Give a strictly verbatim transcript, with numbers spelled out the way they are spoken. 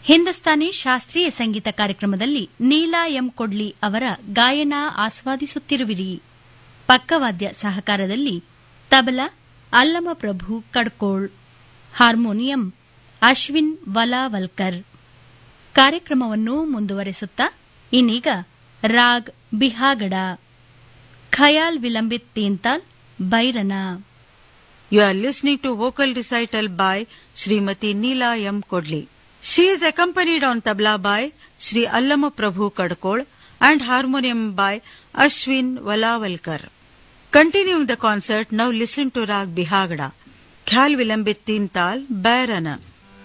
ಹಿಂದೂಸ್ತಾನಿ ಶಾಸ್ತ್ರೀಯ ಸಂಗೀತ ಕಾರ್ಯಕ್ರಮದಲ್ಲಿ ನೀಲಾ ಎಂ ಕೊಡ್ಲಿ ಅವರ ಗಾಯನ ಆಸ್ವಾದಿಸುತ್ತಿರುವಿರಿ. ಪಕ್ಕವಾದ್ಯ ಸಹಕಾರದಲ್ಲಿ ತಬಲಾ ಅಲ್ಲಮಪ್ರಭು ಕಡ್ಕೋಳ್, ಹಾರ್ಮೋನಿಯಂ ಅಶ್ವಿನ್ ವಲಾವಲ್ಕರ್. ಕಾರ್ಯಕ್ರಮವನ್ನು ಮುಂದುವರೆಸುತ್ತಾ ಇನ್ನೀಗ raag Bihagada, khayal vilambit ತೀನ್ತಾಲ್ ಬೈರನ. You are listening to vocal recital by Srimati Neela M. Kodli. She is accompanied on tabla by Sri Allama Prabhu Kadkol and harmonium by Ashwin Valavalkar. Continuing the concert, now listen to Rag Bihagda, Khayal Vilambit Teen Tal, Bairana.